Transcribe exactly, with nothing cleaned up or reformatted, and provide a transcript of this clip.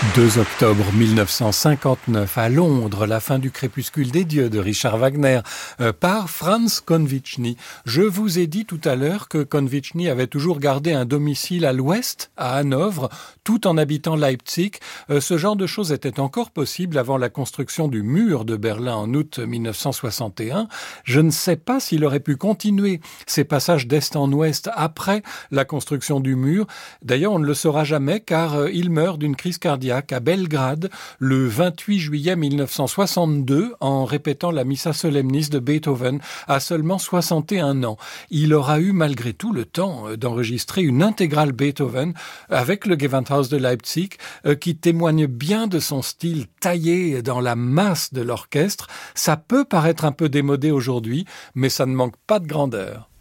deux octobre mille neuf cent cinquante-neuf, à Londres, la fin du crépuscule des dieux de Richard Wagner, euh, par Franz Konviczny. Je vous ai dit tout à l'heure que Konviczny avait toujours gardé un domicile à l'ouest, à Hanovre, tout en habitant Leipzig. Euh, ce genre de choses était encore possible avant la construction du mur de Berlin en août mille neuf cent soixante et un. Je ne sais pas s'il aurait pu continuer ses passages d'est en ouest après la construction du mur. D'ailleurs, on ne le saura jamais car euh, il meurt d'une crise cardiaque à Belgrade le vingt-huit juillet mille neuf cent soixante-deux en répétant la Missa Solemnis de Beethoven à seulement soixante et un ans. Il aura eu malgré tout le temps d'enregistrer une intégrale Beethoven avec le Gewandhaus de Leipzig euh, qui témoigne bien de son style taillé dans la masse de l'orchestre. Ça peut paraître un peu démodé aujourd'hui, mais ça ne manque pas de grandeur.